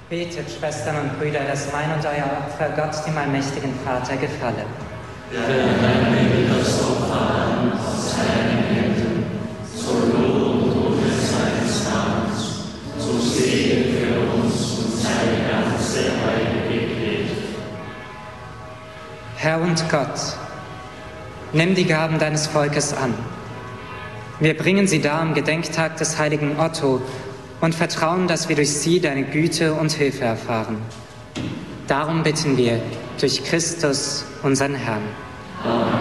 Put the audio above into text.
Betet, Schwestern und Brüder, dass mein und euer Opfer Gott, dem allmächtigen Vater, gefalle. Das Opfer aus seinen Händen, zur Lob und Ruhe seines Namens, zu Segen für uns und seine ganze heilige Kirche. Herr und Gott, nimm die Gaben deines Volkes an. Wir bringen sie dar am Gedenktag des heiligen Otto und vertrauen, dass wir durch sie deine Güte und Hilfe erfahren. Darum bitten wir durch Christus, unseren Herrn. Amen.